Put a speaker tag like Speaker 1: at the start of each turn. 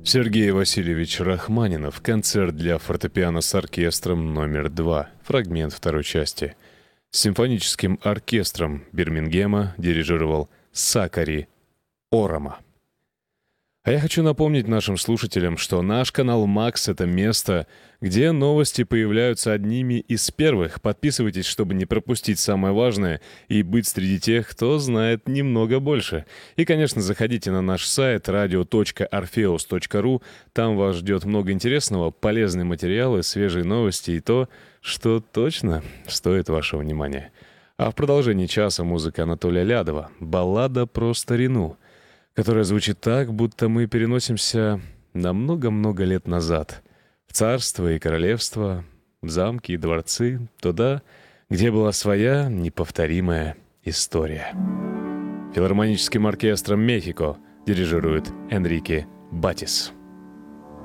Speaker 1: Сергей Васильевич Рахманинов. Концерт для фортепиано с оркестром номер 2. Фрагмент второй части. С симфоническим оркестром Бирмингема дирижировал Сакари Орама. А я хочу напомнить нашим слушателям, что наш канал «Макс» — это место, где новости появляются одними из первых. Подписывайтесь, чтобы не пропустить самое важное и быть среди тех, кто знает немного больше. И, конечно, заходите на наш сайт radio.orpheus.ru. Там вас ждет много интересного, полезные материалы, свежие новости и то, что точно стоит вашего внимания. А в продолжении часа музыка Анатолия Лядова «Баллада про старину», которая звучит так, будто мы переносимся на много-много лет назад, в царство и королевство, в замки и дворцы, туда, где была своя неповторимая история. Филармоническим оркестром Мехико дирижирует Энрике Батис.